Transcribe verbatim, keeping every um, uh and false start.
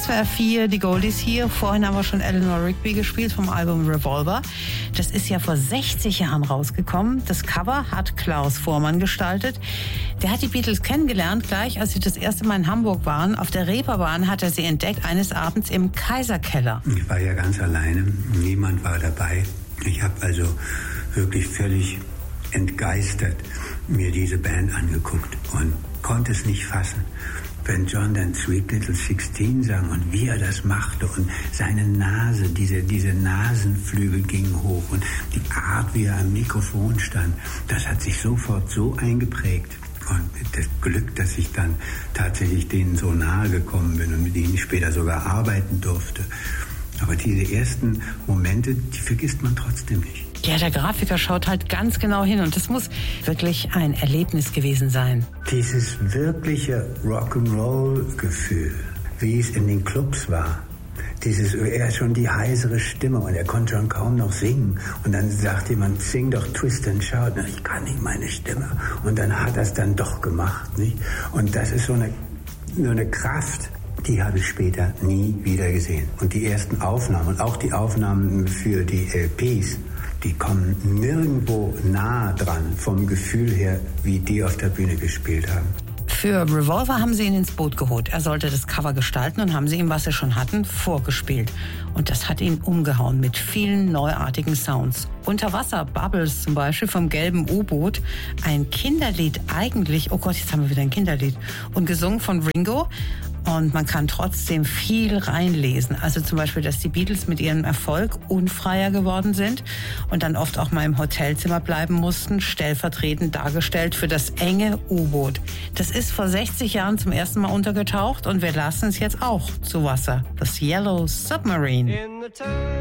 S W R vier, die Goldies hier. Vorhin haben wir schon Eleanor Rigby gespielt vom Album Revolver. Das ist ja vor sechzig Jahren rausgekommen. Das Cover hat Klaus Voormann gestaltet. Der hat die Beatles kennengelernt, gleich als sie das erste Mal in Hamburg waren. Auf der Reeperbahn hat er sie entdeckt, eines Abends im Kaiserkeller. Ich war ja ganz alleine, niemand war dabei. Ich habe also wirklich völlig entgeistert mir diese Band angeguckt und konnte es nicht fassen. Wenn John dann Sweet Little Sixteen sang und wie er das machte und seine Nase, diese, diese Nasenflügel gingen hoch und die Art, wie er am Mikrofon stand, das hat sich sofort so eingeprägt. Und das Glück, dass ich dann tatsächlich denen so nahe gekommen bin und mit ihnen später sogar arbeiten durfte. Aber diese ersten Momente, die vergisst man trotzdem nicht. Ja, der Grafiker schaut halt ganz genau hin und das muss wirklich ein Erlebnis gewesen sein. Dieses wirkliche Rock'n'Roll-Gefühl, wie es in den Clubs war. Dieses, er hat schon die heisere Stimme und er konnte schon kaum noch singen. Und dann sagt jemand, sing doch Twist and Shout. Na, ich kann nicht meine Stimme. Und dann hat er es dann doch gemacht, nicht? Und das ist so eine, so eine Kraft, die habe ich später nie wieder gesehen. Und die ersten Aufnahmen und auch die Aufnahmen für die L Ps, die kommen nirgendwo nah dran vom Gefühl her, wie die auf der Bühne gespielt haben. Für Revolver haben sie ihn ins Boot geholt. Er sollte das Cover gestalten und haben sie ihm, was sie schon hatten, vorgespielt. Und das hat ihn umgehauen mit vielen neuartigen Sounds. Unterwasser Bubbles zum Beispiel vom gelben U-Boot. Ein Kinderlied eigentlich. Oh Gott, jetzt haben wir wieder ein Kinderlied. Und gesungen von Ringo. Und man kann trotzdem viel reinlesen. Also zum Beispiel, dass die Beatles mit ihrem Erfolg unfreier geworden sind und dann oft auch mal im Hotelzimmer bleiben mussten, stellvertretend dargestellt für das enge U-Boot. Das ist vor sechzig Jahren zum ersten Mal untergetaucht und wir lassen es jetzt auch zu Wasser. Das Yellow Submarine.